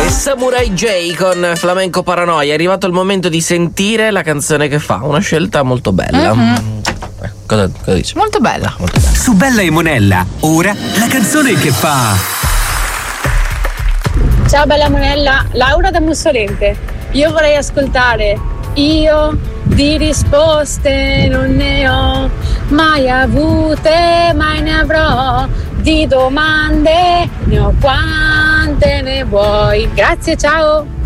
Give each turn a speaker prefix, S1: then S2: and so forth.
S1: Samurai J con Flamenco Paranoia. È arrivato il momento di sentire la canzone che fa. Una scelta molto bella. Cosa dici?
S2: Molto bella.
S3: Su Bella e Monella, ora la canzone che fa.
S4: Ciao Bella Monella, Laura da Mussolente. Io vorrei ascoltare Io di risposte non ne ho mai avute, mai ne avrò. Di domande ne ho quante ne vuoi. Grazie, ciao.